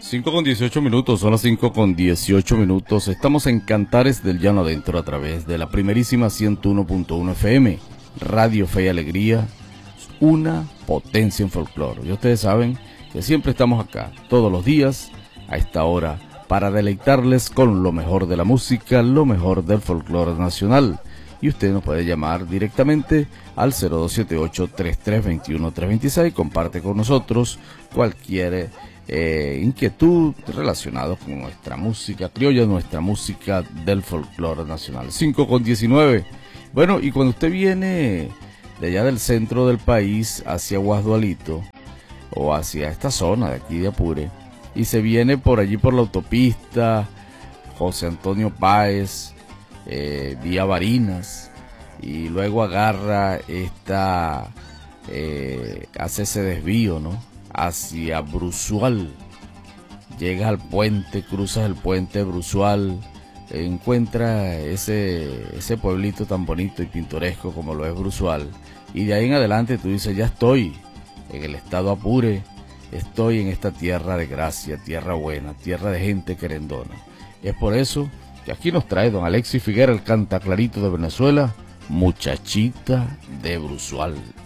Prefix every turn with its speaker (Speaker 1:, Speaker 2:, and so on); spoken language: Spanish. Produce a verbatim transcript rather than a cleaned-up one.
Speaker 1: cinco con dieciocho minutos, son las cinco con dieciocho minutos. Estamos en Cantares del Llano Adentro a través de la primerísima ciento uno punto uno F M, Radio Fe y Alegría, una potencia en folclore. Y ustedes saben que siempre estamos acá, todos los días, a esta hora, para deleitarles con lo mejor de la música, lo mejor del folclore nacional. Y usted nos puede llamar directamente al cero dos siete ocho, tres tres dos uno, tres dos seis. Comparte con nosotros cualquier eh, inquietud relacionada con nuestra música criolla, nuestra música del folclore nacional. cinco con diecinueve. Bueno, y cuando usted viene de allá del centro del país hacia Guasdualito o hacia esta zona de aquí de Apure y se viene por allí por la autopista José Antonio Páez, Eh, vía Barinas, y luego agarra esta eh, hace ese desvío, ¿no?, hacia Bruzual, llegas al puente, cruzas el puente Bruzual, encuentra ese ese pueblito tan bonito y pintoresco como lo es Bruzual, y de ahí en adelante tú dices, ya estoy en el estado Apure, estoy en esta tierra de gracia, tierra buena, tierra de gente querendona. Y es por eso que aquí nos trae don Alexis Figuera, el canta clarito de Venezuela, Muchachita de Bruzual.